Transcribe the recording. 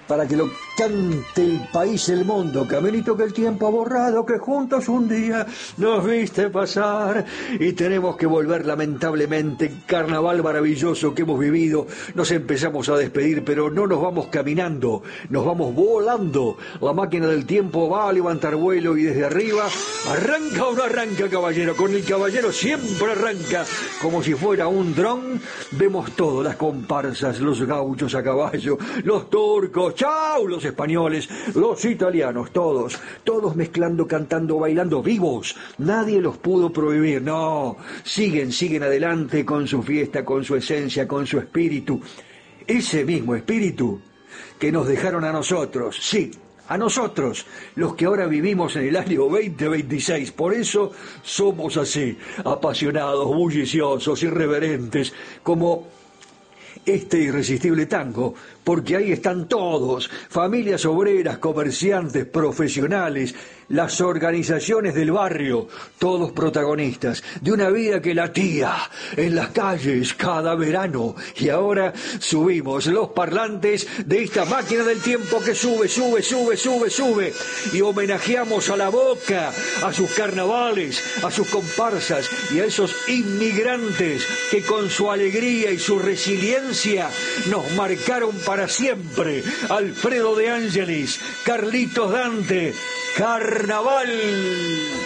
para que lo cante el país, el mundo. Caminito que el tiempo ha borrado, que juntos un día nos viste pasar. Y tenemos que volver, lamentablemente. Carnaval maravilloso que hemos vivido. Nos empezamos a despedir, pero no nos vamos caminando, nos vamos volando. La máquina del tiempo va a levantar vuelo y desde arriba, ¿arranca o no arranca, caballero? Con el caballero siempre arranca, como si fuera un dron. Vemos todo, las comparsas, los gauchos a caballo, los turcos, ¡chau!, los españoles, los italianos, todos mezclando, cantando, bailando, vivos. Nadie los pudo prohibir, no. Siguen adelante con su fiesta, con su esencia, con su espíritu. Ese mismo espíritu que nos dejaron a nosotros, sí, a nosotros, los que ahora vivimos en el año 2026. Por eso somos así, apasionados, bulliciosos, irreverentes, como este irresistible tango, porque ahí están todos, familias obreras, comerciantes, profesionales, las organizaciones del barrio, todos protagonistas de una vida que latía en las calles cada verano. Y ahora subimos los parlantes de esta máquina del tiempo que sube, y homenajeamos a la Boca, a sus carnavales, a sus comparsas y a esos inmigrantes que con su alegría y su resiliencia nos marcaron para siempre. Alfredo de Ángelis, Carlitos Dante, Carnaval.